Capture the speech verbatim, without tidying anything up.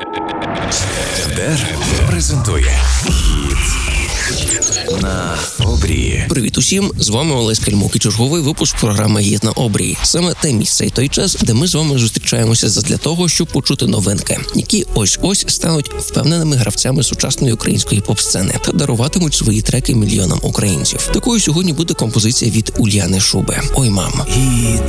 Тендер презентує гід на обрії. Привіт усім, з вами Олесь Кальмук і черговий випуск програми «Гід на обрії». Саме те місце і той час, де ми з вами зустрічаємося задля того, щоб почути новинки, які ось-ось стануть впевненими гравцями сучасної української поп-сцени та даруватимуть свої треки мільйонам українців. Такою сьогодні буде композиція від Ульяни Шуби «Ой, мам». Гід